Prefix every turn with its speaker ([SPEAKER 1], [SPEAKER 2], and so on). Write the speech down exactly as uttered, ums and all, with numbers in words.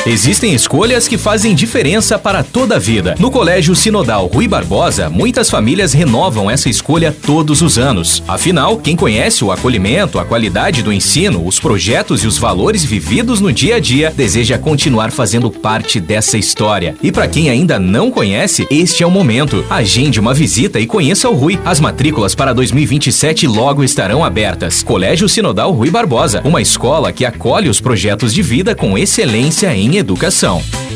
[SPEAKER 1] Existem escolhas que fazem diferença para toda a vida. No Colégio Sinodal Rui Barbosa, muitas famílias renovam essa escolha todos os anos. Afinal, quem conhece o acolhimento, a qualidade do ensino, os projetos e os valores vividos no dia a dia, deseja continuar fazendo parte dessa história. E para quem ainda não conhece, este é o momento. Agende uma visita e conheça o Rui. As matrículas para dois mil e vinte e sete logo estarão abertas. Colégio Sinodal Rui Barbosa, uma escola que acolhe os projetos de vida com excelência em educação.